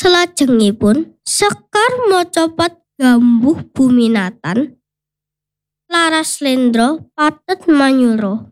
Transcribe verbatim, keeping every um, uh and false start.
Salajengipun Sekar macapat gambuh buminatan, laras Slendra pathet manyuruh